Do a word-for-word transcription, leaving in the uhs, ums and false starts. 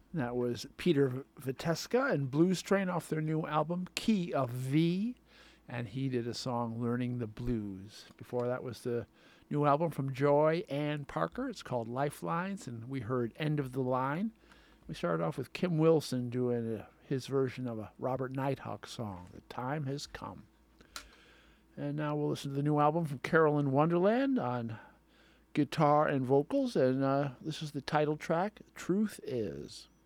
That was Peter Viteska and Blues Train off their new album, Key of V. And he did a song, Learning the Blues. Before that was the new album from Joy Ann Parker. It's called Lifelines, and we heard End of the Line. We started off with Kim Wilson doing a, his version of a Robert Nighthawk song, The Time Has Come. And now we'll listen to the new album from Carolyn Wonderland on guitar and vocals, and uh, this is the title track, Truth Is.